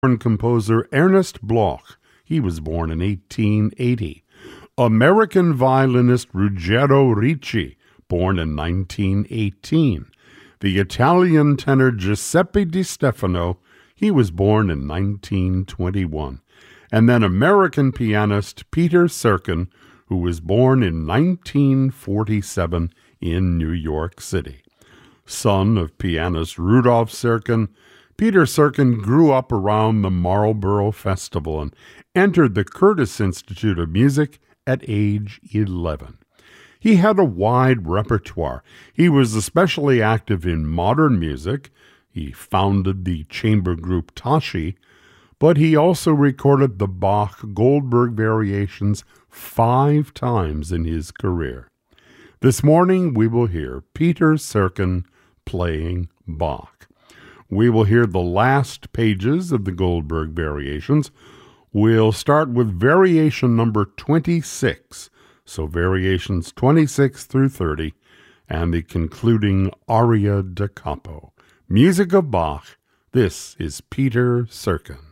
composer Ernest Bloch. He was born in 1880. American violinist Ruggero Ricci, born in 1918. The Italian tenor Giuseppe Di Stefano, he was born in 1921. And then American pianist Peter Serkin, who was born in 1947 in New York City. Son of pianist Rudolf Serkin, Peter Serkin grew up around the Marlborough Festival and entered the Curtis Institute of Music at age 11. He had a wide repertoire. He was especially active in modern music. He founded the chamber group Tashi, but he also recorded the Bach-Goldberg variations 5 times in his career. This morning we will hear Peter Serkin playing Bach. We will hear the last pages of the Goldberg variations. We'll start with variation number 26, so variations 26 through 30, and the concluding aria da capo. Music of Bach. This is Peter Serkin.